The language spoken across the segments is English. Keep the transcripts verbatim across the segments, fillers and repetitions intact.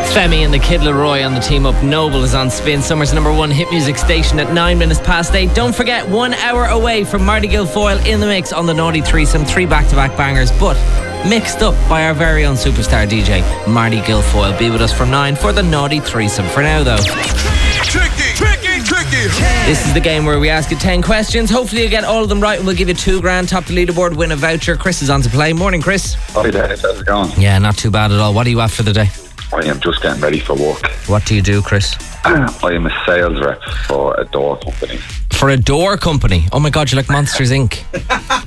Femi and the Kid Leroy on the Team Up. Noble is on Spin, Summer's number one hit music station at nine minutes past eight. Don't forget, one hour away from Marty Guilfoyle in the mix on the Naughty Threesome. Three back-to-back bangers, but mixed up by our very own superstar D J, Marty Guilfoyle. Be with us from nine for the Naughty Threesome. For now, though, Tricky, tricky, tricky. this is the game where we ask you ten questions. Hopefully you get all of them right and we'll give you two grand. Top the leaderboard, win a voucher. Chris is on to play. Morning, Chris. Hi there, how's it going? Yeah, not too bad at all. What are you after the day? I am just getting ready for work. What do you do, Chris? I am a sales rep for a door company. For a door company? Oh my God, you're like Monsters Incorporated.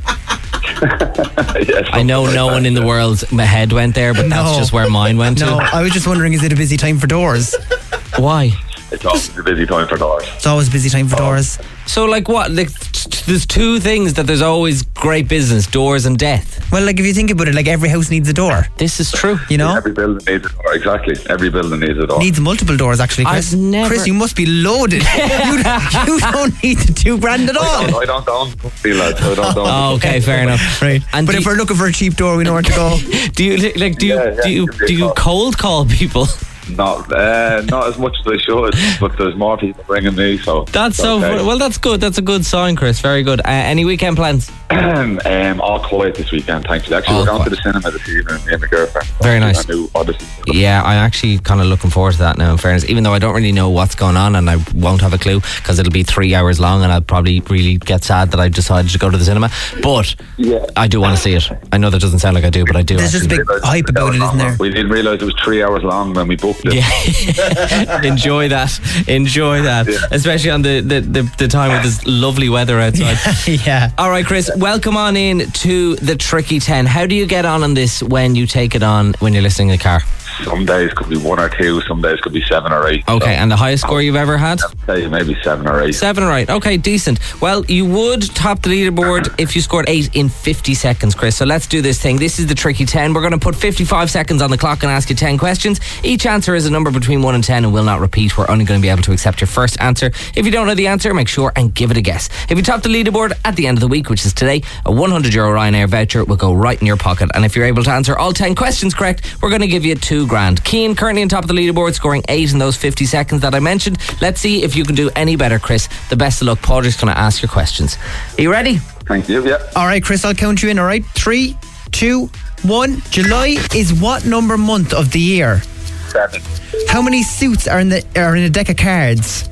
Yes, I know no one in the world's head went there, but that's No. just where mine went No, to. I was just wondering, is it a busy time for doors? Why? It's always a busy time for doors. It's always a busy time for doors. So like what? Like, t- t- there's two things that there's always great business: doors and death. Well, like if you think about it, like every house needs a door. This is true. You know? Every building needs a door, exactly. Every building needs a door. Needs multiple doors, actually, Chris. I've never- Chris, you must be loaded. you, you don't need the two grand at all. I don't own feel lads. I don't own. Oh, okay, fair enough. Right. And but do if you- we're looking for a cheap door, we know where to go. Do you li- like? Do you Yeah, yeah, do you give me a do you call. cold call people? Not, uh, not as much as I should, but there's more people ringing me, so That's it's so okay. fu- well. That's good. That's a good sign, Chris. Very good. Uh, any weekend plans? um, all quiet this weekend, thanks. Actually, All we're going quiet. to the cinema this evening, me and my girlfriend. Very nice. A new Odyssey. Yeah, I'm actually kind of looking forward to that now, in fairness, even though I don't really know what's going on and I won't have a clue because it'll be three hours long and I'll probably really get sad that I decided to go to the cinema. But Yeah. I do want to see it. I know that doesn't sound like I do, but I do. There's just a actually. big hype about it, isn't there? We didn't realise it was three hours long when we booked it. Yeah. Enjoy that. Enjoy that. Yeah. Especially on the, the, the, the time with this lovely weather outside. Yeah. All right, Chris, welcome on in to the Tricky ten. How do you get on on this when you take it on when you're listening in the car? Some days could be one or two, some days could be seven or eight. Okay, So, and the highest score you've ever had? I'd say maybe seven or eight. Seven, right. Okay, decent. Well, you would top the leaderboard if you scored eight in fifty seconds, Chris. So let's do this thing. This is the Tricky ten. We're going to put fifty-five seconds on the clock and ask you ten questions. Each answer is a number between one and ten and will not repeat. We're only going to be able to accept your first answer. If you don't know the answer, make sure and give it a guess. If you top the leaderboard at the end of the week, which is today, a one hundred euro Ryanair voucher will go right in your pocket. And if you're able to answer all ten questions correct, we're going to give you two grand. Keane currently on top of the leaderboard, scoring eight in those fifty seconds that I mentioned. Let's see if you can do any better, Chris. The best of luck. Padraig's going to ask your questions. Are you ready? Thank you, yeah. All right, Chris, I'll count you in, all right? Three, two, one. July is what number month of the year? Seven. How many suits are in the are in a deck of cards?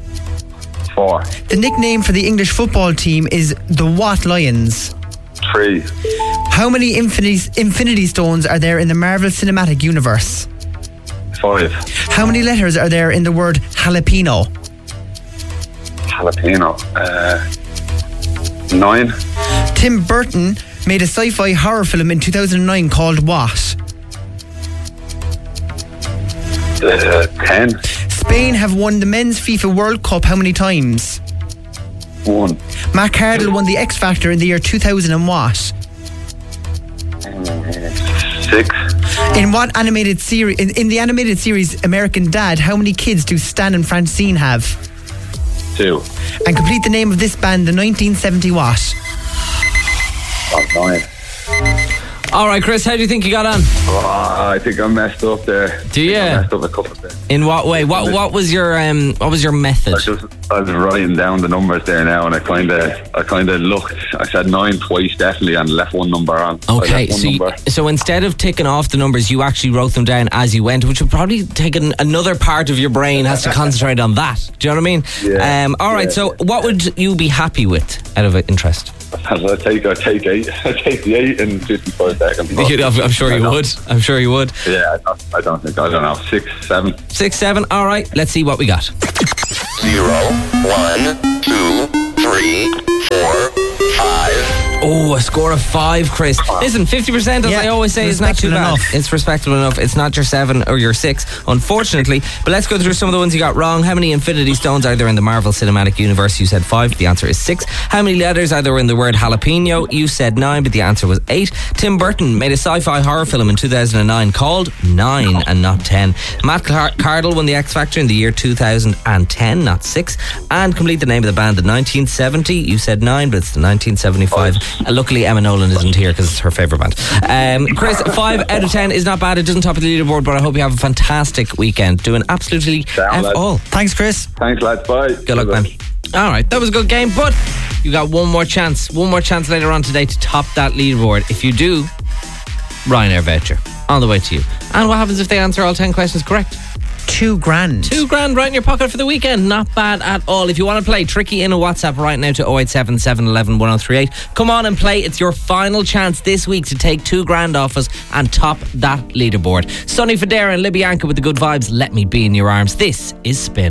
Four. The nickname for the English football team is the What Lions? Three. How many Infinity, Infinity Stones are there in the Marvel Cinematic Universe? Five. How many letters are there in the word jalapeno? Jalapeno. Uh, nine. Tim Burton made a sci-fi horror film in two thousand nine called what? Uh, ten. Spain have won the men's FIFA World Cup how many times? One. Matt Cardle won the X Factor in the year two thousand and what? Six. In what animated series? In, in the animated series American Dad, how many kids do Stan and Francine have? Two. And complete the name of this band, the nineteen seventy what? Oh, nine. All right, Chris, how do you think you got on? Oh, I think I messed up there. Do you? I messed up a couple of things. In what way? What What was your um? What was your method? I just I was writing down the numbers there now, and I kind of I kind of looked. I said nine twice definitely, and left one number on. I Okay, left one so you, number. so instead of ticking off the numbers, you actually wrote them down as you went, which would probably take an, another part of your brain has to concentrate on that. Do you know what I mean? Yeah. Um. All right. Yeah. So, what would you be happy with out of interest? I take I take eight. I take the eight in fifty-five seconds. I'm, I'm sure you would. I'm sure you would. Yeah, I don't, I don't think I don't know six, seven. Six, seven. All right. Let's see what we got. Zero, one, two, three, four, five. Oh, a score of five, Chris. Listen, fifty percent, as Yeah, I always say, is not too respectable bad. enough. It's respectable enough. It's not your seven or your six, unfortunately. But let's go through some of the ones you got wrong. How many Infinity Stones are there in the Marvel Cinematic Universe? You said five. The answer is six. How many letters are there in the word jalapeno? You said nine, but the answer was eight. Tim Burton made a sci-fi horror film in two thousand nine called Nine and not ten. Matt Car- Cardle won the X Factor in the year two thousand ten, not six. And complete the name of the band, the nineteen seventy. You said nine, but it's the nineteen seventy-five Uh, luckily, Emma Nolan isn't here because it's her favourite band. Um, Chris, five out of ten is not bad. It doesn't top of the leaderboard, but I hope you have a fantastic weekend. Doing absolutely Down, F all. Thanks, Chris. Thanks, lads. Bye. Good luck, man. All right, that was a good game, but you got one more chance. One more chance later on today to top that leaderboard. If you do, Ryanair voucher on the way to you. And what happens if they answer all ten questions correct? Two grand. Two grand right in your pocket for the weekend. Not bad at all. If you want to play, tricky in a WhatsApp right now to oh eight seven, seven one one, one oh three eight. Come on and play. It's your final chance this week to take two grand off us and top that leaderboard. Sonny Fodera and Libby Anka with the good vibes. Let me be in your arms. This is Spin.